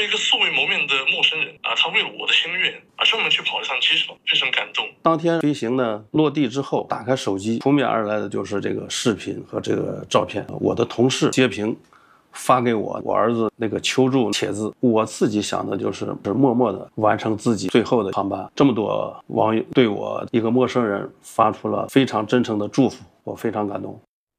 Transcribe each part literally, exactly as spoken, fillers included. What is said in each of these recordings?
一个素未谋面的陌生人啊，他为了我的心愿啊，专门去跑了趟机场，非常感动。 当天飞行呢落地之后，打开手机，扑面而来的就是这个视频和这个照片。我的同事截屏发给我，我儿子那个求助帖子，我自己想的就是默默的完成自己最后的航班。这么多网友对我一个陌生人发出了非常真诚的祝福，我非常感动。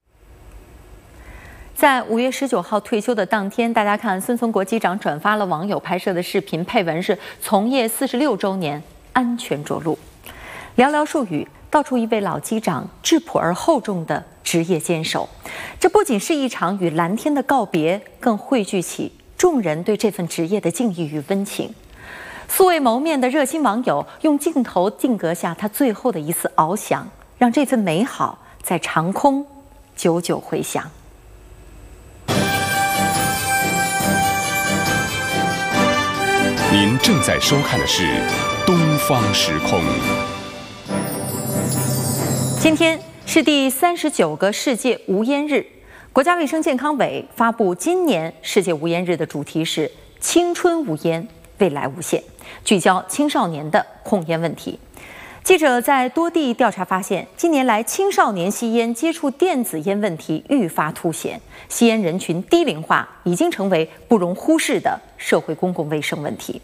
在五月十九号退休的当天，大家看孙存国机长转发了网友拍摄的视频，配文是“从业四十六周年，安全着陆”。寥寥数语，道出一位老机长质朴而厚重的职业坚守。这不仅是一场与蓝天的告别，更汇聚起众人对这份职业的敬意与温情。素未谋面的热心网友用镜头定格下他最后的一丝翱翔，让这份美好在长空久久回响。 您正在收看的是《东方时空》。 今天是第三十九个世界无烟日，国家卫生健康委发布今年世界无烟日的主题是“青春无烟，未来无限”，聚焦青少年的控烟问题。记者在多地调查发现，近年来青少年吸烟、接触电子烟问题愈发凸显，吸烟人群低龄化已经成为不容忽视的社会公共卫生问题。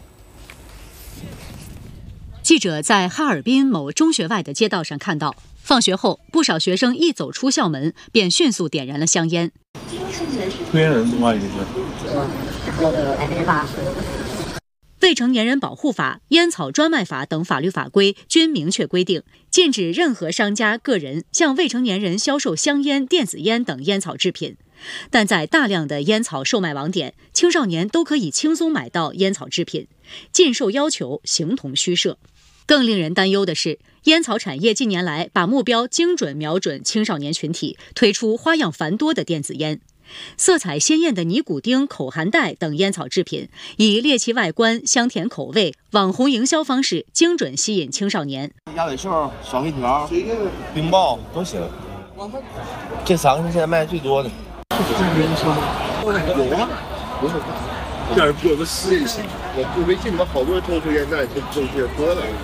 记者在哈尔滨某中学外的街道上看到，放学后不少学生一走出校门便迅速点燃了香烟。 抽烟人多吗？已经是。 未成年人保护法、烟草专卖法等法律法规均明确规定，禁止任何商家、个人向未成年人销售香烟、电子烟等烟草制品。但在大量的烟草售卖网点，青少年都可以轻松买到烟草制品，禁售要求形同虚设。更令人担忧的是，烟草产业近年来把目标精准瞄准青少年群体，推出花样繁多的电子烟。色彩鲜艳的尼古丁、口含袋等烟草制品，以猎奇外观、香甜口味、网红营销方式，精准吸引青少年。 鸭尾兽、小黑条、冰棒都行，这三个是现在卖的最多的。有啊， 这儿有个实验性，我不微信里面好多抽抽烟袋，就正确喝了。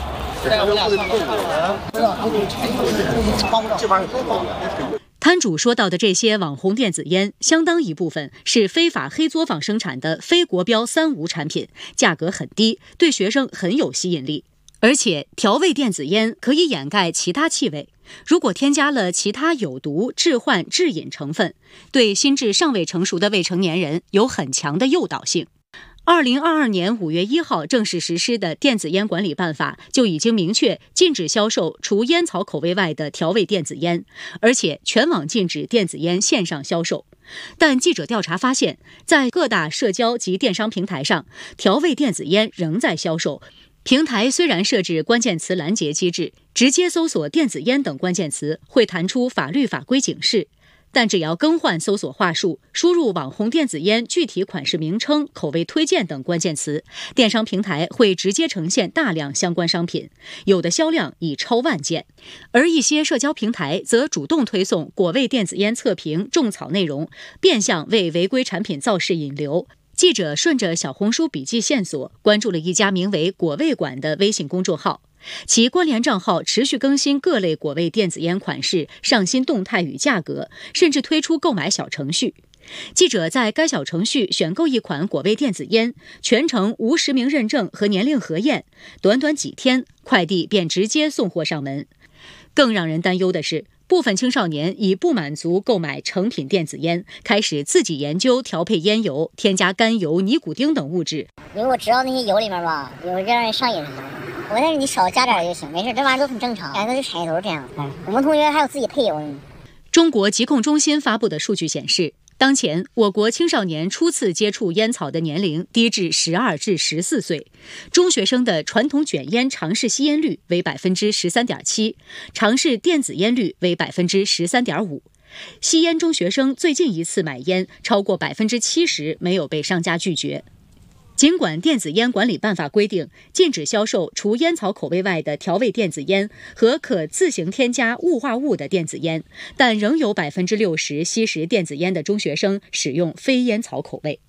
这玩意儿太棒了。 摊主说到的这些网红电子烟，相当一部分是非法黑作坊生产的非国标三无产品，价格很低，对学生很有吸引力。而且调味电子烟可以掩盖其他气味，如果添加了其他有毒、致幻、致瘾成分，对心智尚未成熟的未成年人有很强的诱导性。二零二二年五月一号正式实施的电子烟管理办法就已经明确禁止销售除烟草口味外的调味电子烟，而且全网禁止电子烟线上销售。但记者调查发现，在各大社交及电商平台上，调味电子烟仍在销售。平台虽然设置关键词拦截机制，直接搜索电子烟等关键词会弹出法律法规警示，但只要更换搜索话术，输入网红电子烟具体款式名称、口味推荐等关键词，电商平台会直接呈现大量相关商品，有的销量已超万件。而一些社交平台则主动推送果味电子烟测评、种草内容，变相为违规产品造势引流。记者顺着小红书笔记线索，关注了一家名为果味馆的微信公众号，其关联账号持续更新各类果味电子烟款式、上新动态与价格，甚至推出购买小程序。记者在该小程序选购一款果味电子烟，全程无实名认证和年龄核验，短短几天，快递便直接送货上门。更让人担忧的是，部分青少年已不满足购买成品电子烟，开始自己研究调配烟油，添加甘油、尼古丁等物质。 因为我知道那些油里面吧，有让人上瘾的。我但是你少加点就行，没事，这玩意儿都很正常。哎，那就柴头这样。嗯，我们同学还有自己配油呢。 中国疾控中心发布的数据显示，当前我国青少年初次接触烟草的年龄低至十二至十四岁，中学生的传统卷烟尝试吸烟率为百分之十三点七，尝试电子烟率为百分之十三点五。吸烟中学生最近一次买烟超过百分之七十没有被商家拒绝。尽管电子烟管理办法规定禁止销售除烟草口味外的调味电子烟和可自行添加雾化物的电子烟，但仍有百分之六十吸食电子烟的中学生使用非烟草口味。